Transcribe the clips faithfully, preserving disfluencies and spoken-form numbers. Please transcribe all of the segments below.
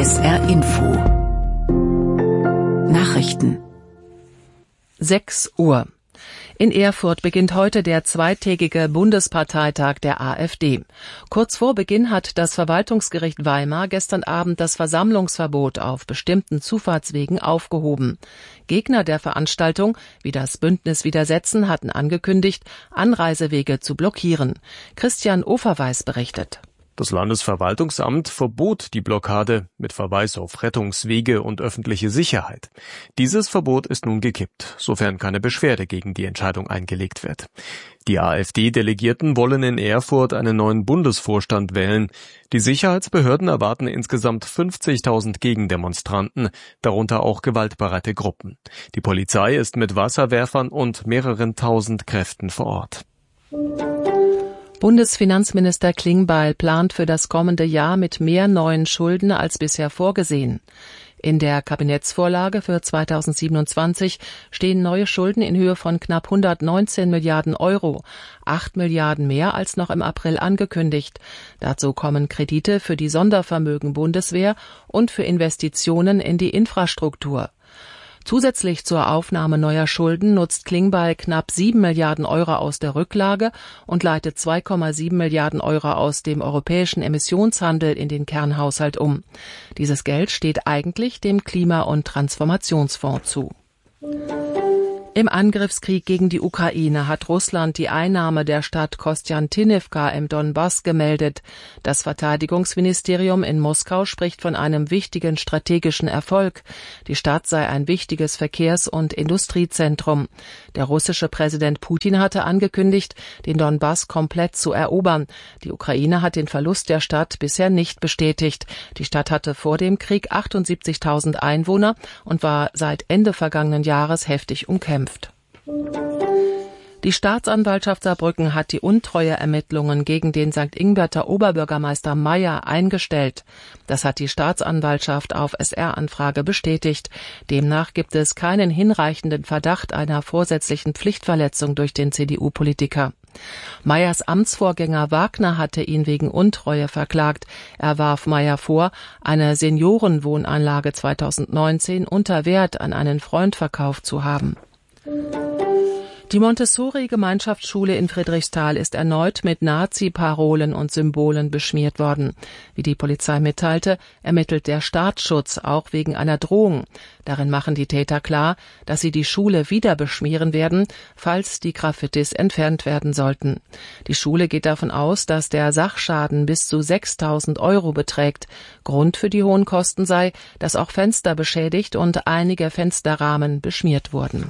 S R Info Nachrichten. sechs Uhr. In Erfurt beginnt heute der zweitägige Bundesparteitag der AfD. Kurz vor Beginn hat das Verwaltungsgericht Weimar gestern Abend das Versammlungsverbot auf bestimmten Zufahrtswegen aufgehoben. Gegner der Veranstaltung, wie das Bündnis Widersetzen, hatten angekündigt, Anreisewege zu blockieren. Christian Oferweis berichtet. Das Landesverwaltungsamt verbot die Blockade mit Verweis auf Rettungswege und öffentliche Sicherheit. Dieses Verbot ist nun gekippt, sofern keine Beschwerde gegen die Entscheidung eingelegt wird. Die AfD-Delegierten wollen in Erfurt einen neuen Bundesvorstand wählen. Die Sicherheitsbehörden erwarten insgesamt fünfzigtausend Gegendemonstranten, darunter auch gewaltbereite Gruppen. Die Polizei ist mit Wasserwerfern und mehreren tausend Kräften vor Ort. Bundesfinanzminister Klingbeil plant für das kommende Jahr mit mehr neuen Schulden als bisher vorgesehen. In der Kabinettsvorlage für zweitausendsiebenundzwanzig stehen neue Schulden in Höhe von knapp hundertneunzehn Milliarden Euro, acht Milliarden mehr als noch im April angekündigt. Dazu kommen Kredite für die Sondervermögen Bundeswehr und für Investitionen in die Infrastruktur. Zusätzlich zur Aufnahme neuer Schulden nutzt Klingbeil knapp sieben Milliarden Euro aus der Rücklage und leitet zwei Komma sieben Milliarden Euro aus dem europäischen Emissionshandel in den Kernhaushalt um. Dieses Geld steht eigentlich dem Klima- und Transformationsfonds zu. Im Angriffskrieg gegen die Ukraine hat Russland die Einnahme der Stadt Kostjantinivka im Donbass gemeldet. Das Verteidigungsministerium in Moskau spricht von einem wichtigen strategischen Erfolg. Die Stadt sei ein wichtiges Verkehrs- und Industriezentrum. Der russische Präsident Putin hatte angekündigt, den Donbass komplett zu erobern. Die Ukraine hat den Verlust der Stadt bisher nicht bestätigt. Die Stadt hatte vor dem Krieg achtundsiebzigtausend Einwohner und war seit Ende vergangenen Jahres heftig umkämpft. Die Staatsanwaltschaft Saarbrücken hat die Untreueermittlungen gegen den Sankt Ingbert Oberbürgermeister Meyer eingestellt. Das hat die Staatsanwaltschaft auf S R-Anfrage bestätigt. Demnach gibt es keinen hinreichenden Verdacht einer vorsätzlichen Pflichtverletzung durch den C D U-Politiker. Meyers Amtsvorgänger Wagner hatte ihn wegen Untreue verklagt. Er warf Meyer vor, eine Seniorenwohnanlage zweitausendneunzehn unter Wert an einen Freund verkauft zu haben. Die Montessori-Gemeinschaftsschule in Friedrichsthal ist erneut mit Nazi-Parolen und Symbolen beschmiert worden. Wie die Polizei mitteilte, ermittelt der Staatsschutz auch wegen einer Drohung. Darin machen die Täter klar, dass sie die Schule wieder beschmieren werden, falls die Graffitis entfernt werden sollten. Die Schule geht davon aus, dass der Sachschaden bis zu sechstausend Euro beträgt. Grund für die hohen Kosten sei, dass auch Fenster beschädigt und einige Fensterrahmen beschmiert wurden.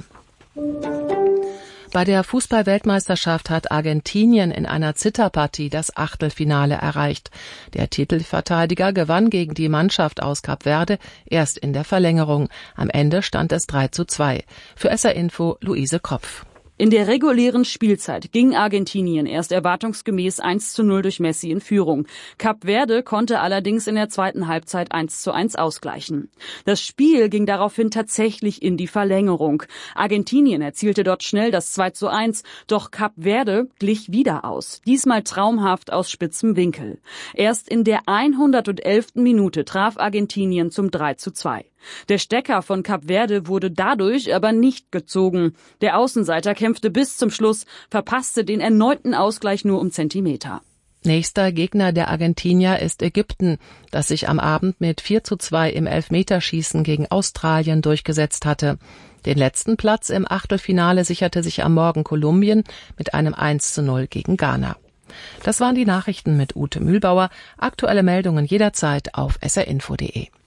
Bei der Fußball-Weltmeisterschaft hat Argentinien in einer Zitterpartie das Achtelfinale erreicht. Der Titelverteidiger gewann gegen die Mannschaft aus Kap Verde erst in der Verlängerung. Am Ende stand es drei zu zwei. Für S R Info Luise Kropf. In der regulären Spielzeit ging Argentinien erst erwartungsgemäß eins zu null durch Messi in Führung. Kap Verde konnte allerdings in der zweiten Halbzeit eins zu eins ausgleichen. Das Spiel ging daraufhin tatsächlich in die Verlängerung. Argentinien erzielte dort schnell das zwei zu eins, doch Kap Verde glich wieder aus. Diesmal traumhaft aus spitzem Winkel. Erst in der hundertelften Minute traf Argentinien zum drei zu zwei. Der Stecker von Kap Verde wurde dadurch aber nicht gezogen. Der Außenseiter kämpfte bis zum Schluss, verpasste den erneuten Ausgleich nur um Zentimeter. Nächster Gegner der Argentinier ist Ägypten, das sich am Abend mit vier zu zwei im Elfmeterschießen gegen Australien durchgesetzt hatte. Den letzten Platz im Achtelfinale sicherte sich am Morgen Kolumbien mit einem eins zu null gegen Ghana. Das waren die Nachrichten mit Ute Mühlbauer. Aktuelle Meldungen jederzeit auf s r info punkt d e.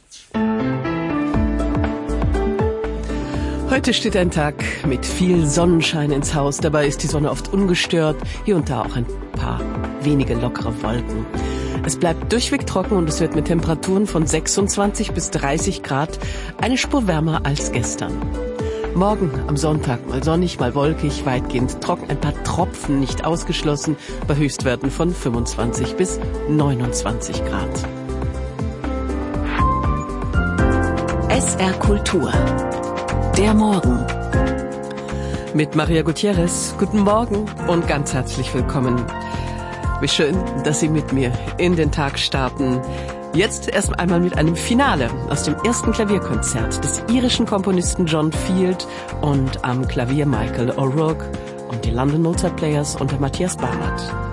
Heute steht ein Tag mit viel Sonnenschein ins Haus. Dabei ist die Sonne oft ungestört, hier und da auch ein paar wenige lockere Wolken. Es bleibt durchweg trocken und es wird mit Temperaturen von sechsundzwanzig bis dreißig Grad eine Spur wärmer als gestern. Morgen am Sonntag mal sonnig, mal wolkig, weitgehend trocken, ein paar Tropfen nicht ausgeschlossen, bei Höchstwerten von fünfundzwanzig bis neunundzwanzig Grad. S R Kultur. Der Morgen. Mit Maria Gutierrez. Guten Morgen und ganz herzlich willkommen. Wie schön, dass Sie mit mir in den Tag starten. Jetzt erst einmal mit einem Finale aus dem ersten Klavierkonzert des irischen Komponisten John Field und am Klavier Michael O'Rourke und die London Mozart Players unter Matthias Barnard.